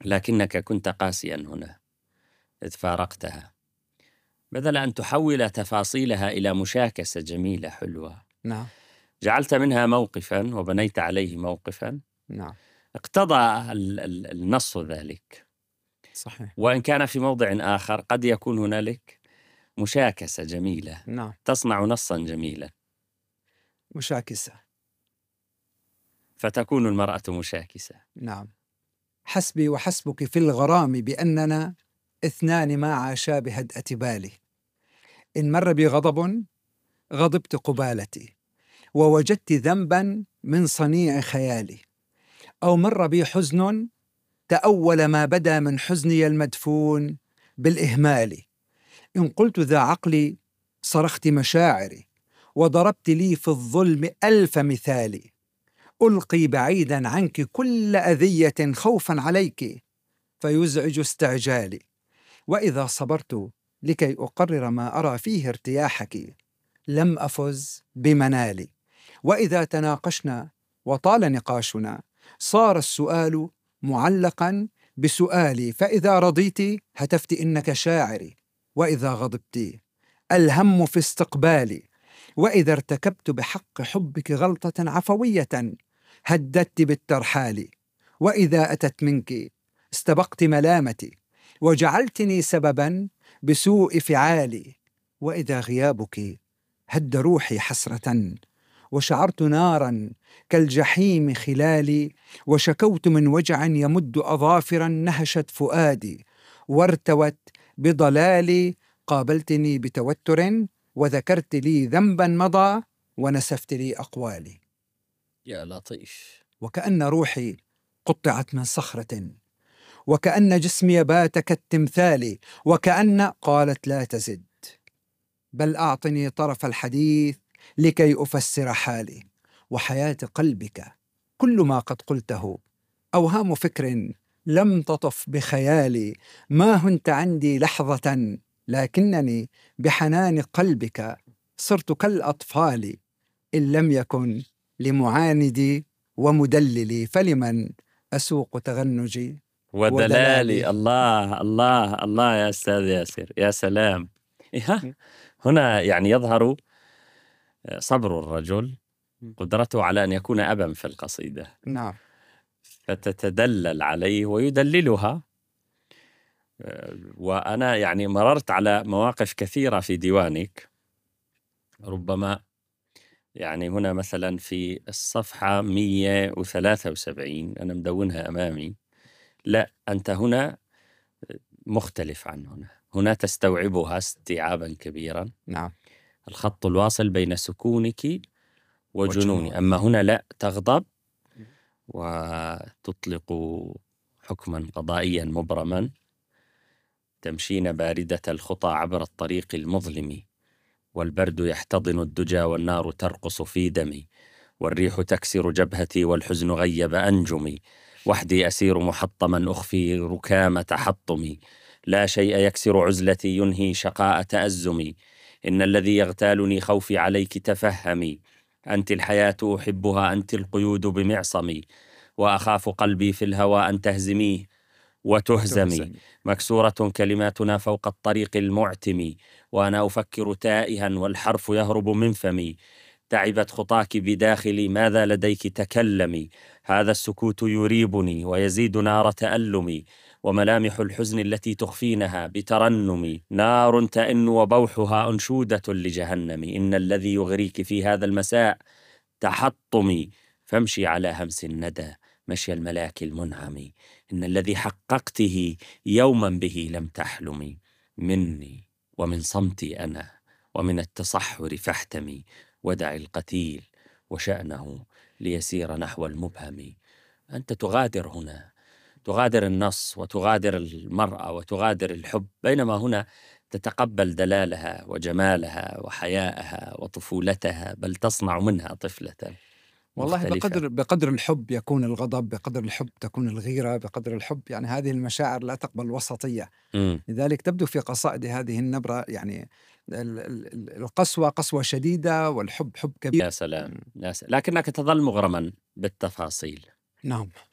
لكنك كنت قاسيا هنا إذ فارقتها، بدل أن تحول تفاصيلها إلى مشاكسة جميلة حلوة. نعم. جعلت منها موقفا وبنيت عليه موقفا. نعم. اقتضى النص ذلك، صحيح. وإن كان في موضع آخر قد يكون هنالك مشاكسة جميلة نعم. تصنع نصا جميلا، مشاكسة. فتكون المرأة مشاكسة. نعم. حسبي وحسبك في الغرام بأننا اثنان ما عاشا بهدأة بالي، إن مر بي غضب غضبت قبالتي، ووجدت ذنبا من صنيع خيالي، أو مر بي حزن تأول ما بدا من حزني المدفون بالإهمال، إن قلت ذا عقلي صرخت مشاعري، وضربت لي في الظلم ألف مثال، ألقي بعيدا عنك كل أذية خوفا عليك فيزعج استعجالي، وإذا صبرت لكي أقرر ما أرى فيه ارتياحك لم أفز بمنالي، وإذا تناقشنا وطال نقاشنا صار السؤال معلقا بسؤالي، فإذا رضيت هتفت إنك شاعري، وإذا غضبت الهم في استقبالي، وإذا ارتكبت بحق حبك غلطة عفوية هددت بالترحال، وإذا أتت منك استبقت ملامتي وجعلتني سببا بسوء فعالي، وإذا غيابك هد روحي حسرة وشعرت نارا كالجحيم خلالي، وشكوت من وجع يمد أظافرا نهشت فؤادي وارتوت بضلالي، قابلتني بتوتر وذكرت لي ذنبا مضى ونسفت لي أقوالي. يا لطيف. وكأن روحي قطعت من صخرة، وكأن جسمي بات كالتمثال، وكأن قالت لا تزد بل أعطني طرف الحديث لكي أفسر حالي، وحياة قلبك كل ما قد قلته أوهام فكر لم تطف بخيالي، ما هنت عندي لحظة لكنني بحنان قلبك صرت كالأطفال، إن لم يكن لمعاندي ومدللي فلمن أسوق تغنجي ودلالي. الله الله الله يا أستاذ ياسر، يا سلام. هنا يعني يظهر صبر الرجل، قدرته على أن يكون أبا في القصيدة. نعم. فتتدلل عليه ويدللها. وأنا يعني مررت على مواقف كثيرة في ديوانك، ربما يعني هنا مثلا في الصفحة 173 أنا مدونها أمامي. لا، أنت هنا مختلف عن هنا. هنا تستوعبها استيعابا كبيرا. نعم. الخط الواصل بين سكونك وجنوني. وجنون. أما هنا لا، تغضب وتطلق حكما قضائيا مبرما. تمشين باردة الخطى عبر الطريق المظلم، والبرد يحتضن الدجى والنار ترقص في دمي، والريح تكسر جبهتي والحزن غيب أنجمي، وحدي أسير محطما أخفي ركام تحطمي، لا شيء يكسر عزلتي ينهي شقاء تأزمي، إن الذي يغتالني خوفي عليك تفهمي، أنت الحياة أحبها أنت القيود بمعصمي، وأخاف قلبي في الهوى أن تهزميه وتهزمي، مكسورة كلماتنا فوق الطريق المعتم، وأنا أفكر تائها والحرف يهرب من فمي، تعبت خطاك بداخلي ماذا لديك تكلمي، هذا السكوت يريبني ويزيد نار تألمي، وملامح الحزن التي تخفينها بترنمي نار تئن وبوحها أنشودة لجهنم، إن الذي يغريك في هذا المساء تحطمي، فامشي على همس الندى مشي الملاك المنعم، إن الذي حققته يوما به لم تحلمي، مني ومن صمتي أنا ومن التصحر فاحتمي، ودع القتيل وشأنه ليسير نحو المبهم. أنت تغادر هنا، تغادر النص وتغادر المرأة وتغادر الحب، بينما هنا تتقبل دلالها وجمالها وحياءها وطفولتها، بل تصنع منها طفلة والله مختلفة. بقدر الحب يكون الغضب، بقدر الحب تكون الغيرة، بقدر الحب يعني هذه المشاعر لا تقبل وسطية. لذلك تبدو في قصائد هذه النبرة يعني القسوة قسوة شديدة والحب حب كبير. يا سلام، يا سلام. لكنك تظل مغرما بالتفاصيل. نعم.